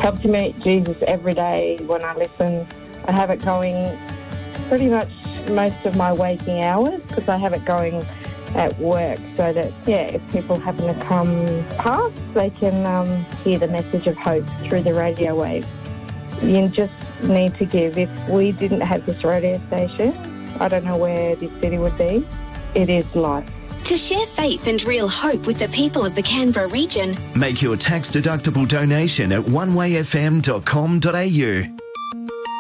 Help to meet Jesus every day when I listen. I have it going pretty much most of my waking hours because I have it going at work so that, if people happen to come past, they can hear the message of hope through the radio waves. You just need to give. If we didn't have this radio station, I don't know where this city would be. It is life. To share faith and real hope with the people of the Canberra region, make your tax-deductible donation at onewayfm.com.au.